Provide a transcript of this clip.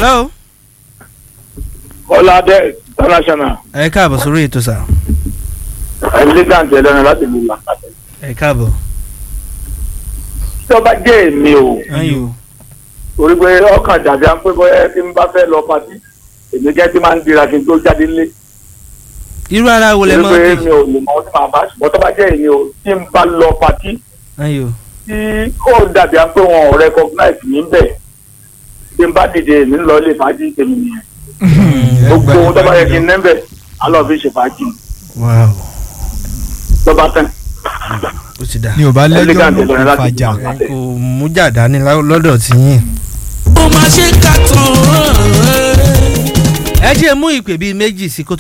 hello. Ọládé international. ẹ káàbọ̀ sórí ètò sà. Elegant ẹlẹ́nu láti lu làkàtà. ẹ káàbọ̀. Tí ọba jẹ́ èmi o. ayo. Orí pé ọkàn dàbí à ń pé bóyá tí n bá fẹ́ lọ pàtí èmi jẹ́ tí máa ń dira kí n tó jáde nílé. irú ara wo lẹ máa ń Orí pé kí. mi ò lè mọ ọdún màá bá ṣùgbọ́n tó bá jẹ́ èmi o tí n bá lọ pàtí ayo. tí ó dàbí à ń pé wọn ò recognize mi bẹ́ẹ̀ tí n bá dìde èmi ń lọ ilé fàájì tèmi nìyẹn. Gbogbo ohun tó bá yẹ kí n nẹ́bẹ̀ á lọ fi ṣe fàájì. wow. Tó bá tán. ó ti dà. ni ò bá lẹ́jọ́ Elegant ló ẹlẹ́nu kún láti fàjà. lu làkàtà. kò mú jàdá ní lọ́dọ̀ tí yín. ó máa ṣe ká tán. ẹ jẹ́ mú ìpè bíi méjì sí kó tó